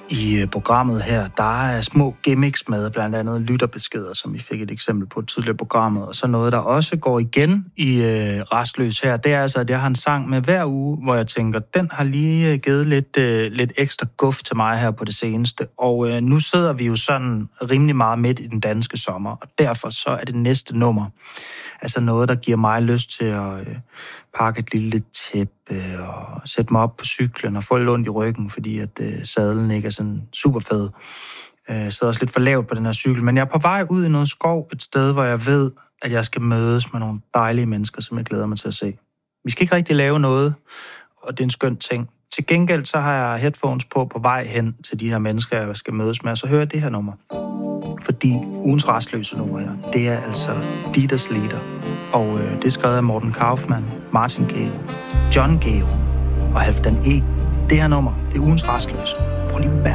I programmet her, der er små gimmicks med, blandt andet lytterbeskeder, som I fik et eksempel på tidligere i programmet, og så noget, der også går igen i Rastløs her, det er altså, at jeg har en sang med hver uge, hvor jeg tænker, den har lige givet lidt ekstra guf til mig her på det seneste, og nu sidder vi jo sådan rimelig meget midt i den danske sommer, og derfor så er det næste nummer, altså noget, der giver mig lyst til at pakke et lille tæppe og sætte mig op på cyklen og få lidt ondt i ryggen, fordi at sadlen ikke er sådan super fed. Jeg sidder også lidt for lavt på den her cykel, men jeg er på vej ud i noget skov, et sted, hvor jeg ved, at jeg skal mødes med nogle dejlige mennesker, som jeg glæder mig til at se. Vi skal ikke rigtig lave noget, og det er en skøn ting. Til gengæld så har jeg headphones på vej hen til de her mennesker, jeg skal mødes med, og så hører jeg det her nummer. Fordi ugens rastløse nummer her, det er altså Dieters Lieder. Og det er skrevet af Morten Kaufmann, Martin Geo, John Geo og Halfdan E. Det her nummer, det er ugens rastløse. Prøv lige at mærke